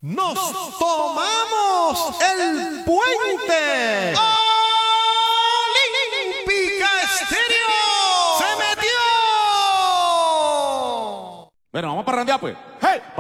Nos tomamos el puente. Olímpica Estéreo se metió. Bueno, vamos a parrandear pues. ¡Hey!